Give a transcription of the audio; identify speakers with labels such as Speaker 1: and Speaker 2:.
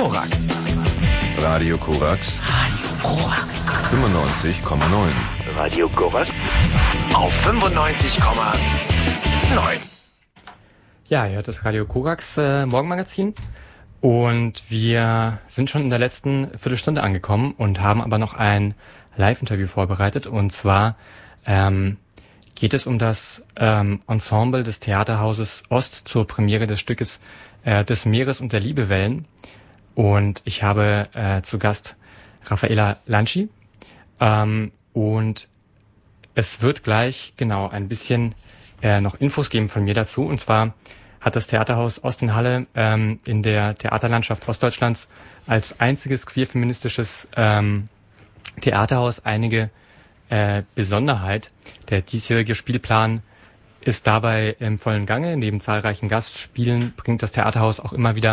Speaker 1: Korax.
Speaker 2: Radio Korax.
Speaker 1: Radio Korax.
Speaker 2: 95,9.
Speaker 3: Radio Korax.
Speaker 1: Auf 95,9.
Speaker 4: Ja, ihr hört das Radio Korax Morgenmagazin. Und wir sind schon in der letzten Viertelstunde angekommen und haben aber noch ein Live-Interview vorbereitet. Und zwar geht es um das Ensemble des Theaterhauses Ost zur Premiere des Stückes des Meeres und der Liebewellen. Und ich habe zu Gast Raffaela Lanci. Und es wird gleich ein bisschen noch Infos geben von mir dazu. Und zwar hat das Theaterhaus Ost in Halle in der Theaterlandschaft Ostdeutschlands als einziges queer-feministisches Theaterhaus einige Besonderheit. Der diesjährige Spielplan ist dabei im vollen Gange. Neben zahlreichen Gastspielen bringt das Theaterhaus auch immer wieder